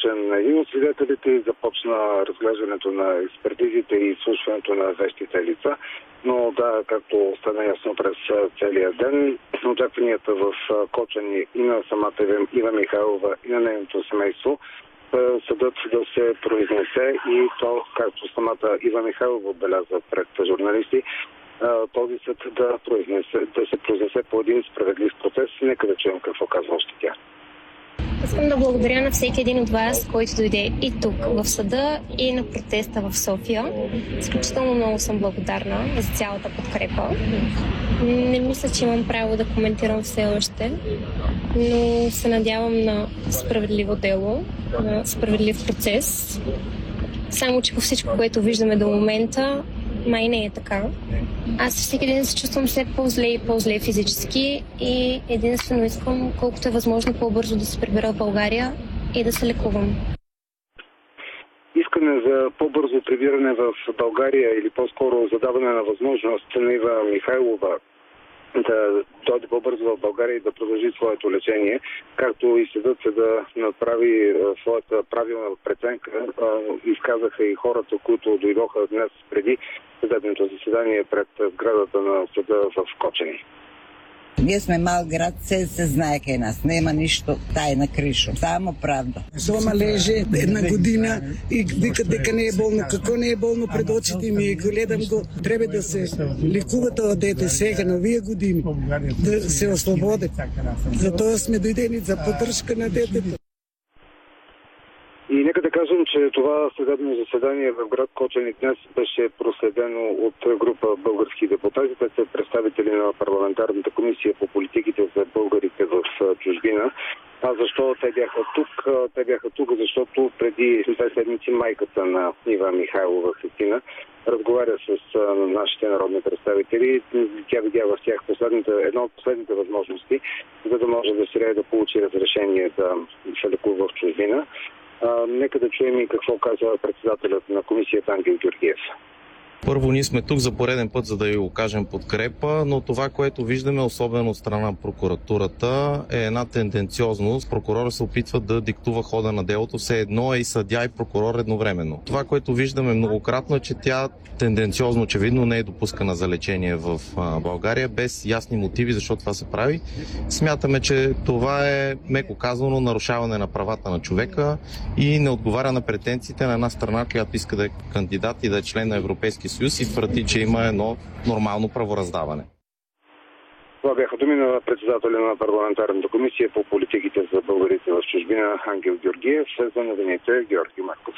изслушан един от свидетелите и започна разглеждането на експертизите и изслушването на вещите лица. Но да, както стана ясно през целия ден, очакванията в Кочани и на самата Ива Михайлова и на нейното семейство съдът да се произнесе и то, както самата Ива Михайлова отбеляза пред журналисти, този съд да се произнесе по един справедлив процес. Нека да чуем какво казва още тя. Искам да благодаря на всеки един от вас, който дойде и тук в съда, и на протеста в София. Изключително много съм благодарна за цялата подкрепа. Не мисля, че имам право да коментирам все още, но се надявам на справедливо дело, на справедлив процес. Само че по всичко, което виждаме до момента, май не е така. Аз всеки ден се чувствам все по-зле и по-зле физически и единствено искам колкото е възможно по-бързо да се прибера в България и да се лекувам. Искане за по-бързо прибиране в България или по-скоро задаване на възможност на Ива Михайлова да дойде по-бързо в България и да продължи своето лечение, както и съдът се да направи своята правилна преценка. Изказаха и хората, които дойдоха днес преди съдебното заседание пред сградата на съда в Кочани. Ние сме мал град, се знае къде нас. Нема нищо тайна кришо. Само правда. Дома леже една година и вика дека не е болно. Какво не е болно пред очите ми? Гледам го. Трябва да се лекува това дете сега на вие години. Да се освободи. Затова сме дойдени за поддръжка на детето. И нека да кажем, че това съдебно заседание в град Кочани днес беше проследено от група български депутати. Те са представители на парламентарната комисия по политиките за българите в чужбина. А защо те бяха тук? Те бяха тук, защото преди 2 седмици майката на Ива Михайлова Христина разговаря с нашите народни представители. Тя видя в тях една от последните възможности, за да може да сега да получи разрешение да се лекува в чужбина. Нека да чуем и какво казва председателят на комисията Ангел Георгиев. Първо, ние сме тук за пореден път, за да ви окажем подкрепа, но това, което виждаме, особено от страна на прокуратурата, е една тенденциозност. Прокурора се опитва да диктува хода на делото, все едно е и съдия и прокурор едновременно. Това, което виждаме многократно, е, че тя тенденциозно, очевидно, не е допускана за лечение в България, без ясни мотиви защо това се прави. Смятаме, че това е, меко казано, нарушаване на правата на човека и не отговаря на претенциите на една страна, която иска да е кандидат и да е член на Европейския съюз и твърди, че има едно нормално правораздаване. Това бяха думи на председателя на парламентарната комисия по политиките за българите в чужбина Ангел Георгиев. За новините Георги Марков.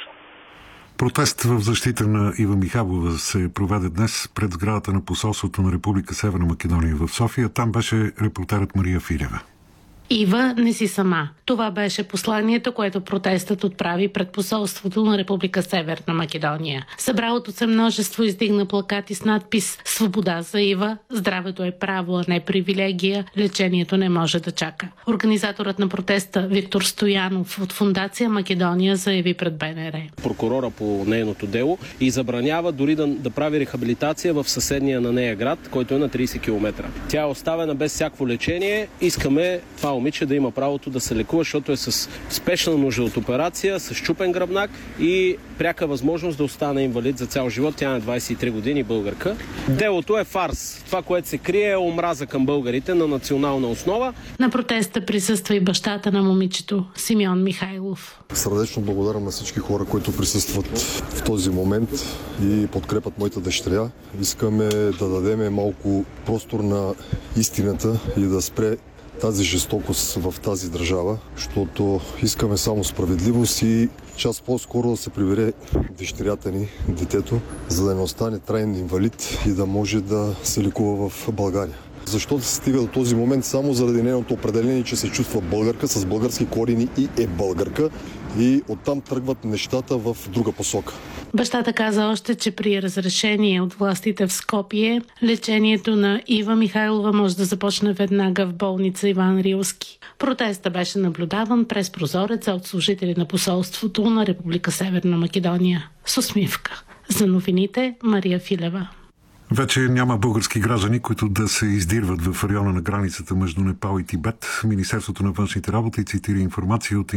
Протест в защита на Ива Михайлова се проведе днес пред сградата на посолството на Република Северна Македония в София. Там беше репортерът Мария Филева. Ива, не си сама. Това беше посланието, което протестът отправи пред посолството на Република Северна Македония. Събралото се множество издигна плакати с надпис "Свобода за Ива", "Здравето е право, а не привилегия", "Лечението не може да чака". Организаторът на протеста Виктор Стоянов от Фондация Македония заяви пред БНР. Прокурора по нейното дело и забранява дори да прави рехабилитация в съседния на нея град, който е на 30 км. Тя е оставена без всяко лечение. Искаме това момиче да има правото да се лекува, защото е с спешна нужда от операция, с счупен гръбнак и пряка възможност да остане инвалид за цял живот. Тя е 23 години, българка. Делото е фарс. Това, което се крие, е омраза към българите на национална основа. На протеста присъства и бащата на момичето, Симеон Михайлов. Сърдечно благодарам на всички хора, които присъстват в този момент и подкрепят моята дъщеря. Искаме да дадем малко простор на истината и да спре тази жестокост в тази държава, защото искаме само справедливост и час по-скоро да се прибере дъщерята ни, детето, за да не остане траен инвалид и да може да се лекува в България. Защо се стига до този момент? Само заради нейното определение, че се чувства българка с български корени и е българка и оттам тръгват нещата в друга посока. Бащата каза още, че при разрешение от властите в Скопие, лечението на Ива Михайлова може да започне веднага в болница Иван Рилски. Протестът беше наблюдаван през прозореца от служители на посолството на Република Северна Македония. С усмивка. За новините Мария Филева. Вече няма български граждани, които да се издирват в района на границата между Непал и Тибет. Министерството на външните работи цитира информация от